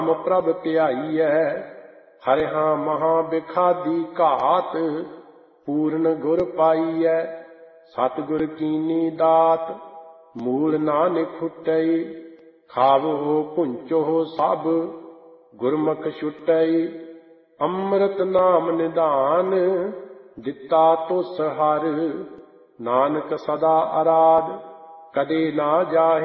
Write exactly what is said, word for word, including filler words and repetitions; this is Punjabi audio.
ਪ੍ਰਭ ਧਿਆਈਐ। ਹਰਿਹਾ ਮਹਾ ਬਿਖਾਦੀ ਘਾਤ, ਪੂਰਨ ਗੁਰ ਪਾਈਐ। ਸਤਿਗੁਰ ਕੀਨੀ ਦਾਤ, ਮੂਲ ਨਾਨਕ ਫੁਟਈ। ਖਾਵੋ ਭੁੰਚੋ ਸਭ, ਗੁਰਮੁਖ ਛੁਟਈ। ਅੰਮ੍ਰਿਤ ਨਾਮ ਨਿਧਾਨ, ਦਿੱਤਾ ਤੁਸ ਹਰਿ। ਨਾਨਕ ਸਦਾ ਅਰਾਧ, ਕਦੇ ਨਾ ਜਾਹਿ।